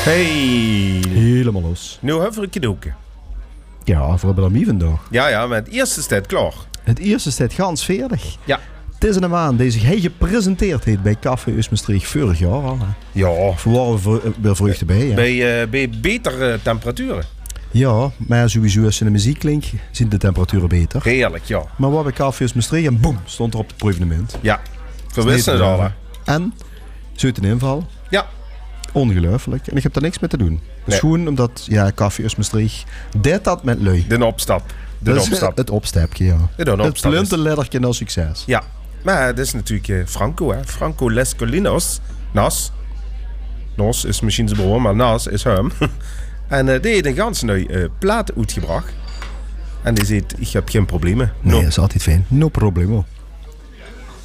Hey. Helemaal los. Nu hebben we een cadeautje. Ja, voor hebben we hem vandaag. Ja, maar het eerste staat klaar. Het eerste staat gans veerdig. Ja. Het is een maand die zich gepresenteerd heeft bij Café Usmestreeg vorig jaar al. Hè. Ja. Voor waren we weer vruchten bij. Hè. Bij betere temperaturen. Ja, maar sowieso als je de muziek klinkt, zijn de temperaturen beter. Heerlijk, ja. Maar wat bij Café Usmestreeg en boem, stond er op het proefnement. Ja. Verwissen het al, hè. En, zo'n inval. Ja. Ongelooflijk. En ik heb daar niks mee te doen. Dus gewoon omdat, ja, Café Usmestreeg deed dat met lui. De opstap. Het opstapje, ja. Het pluntenleddertje naar succes. Ja. Maar dat is natuurlijk Franco, hè. Franco Lescolinos. Nas is misschien zijn broer, maar Nas is hem. En die heeft een ganz nieuwe plaat uitgebracht. En die zegt, ik heb geen problemen. Nee, dat is altijd fijn. No problemo.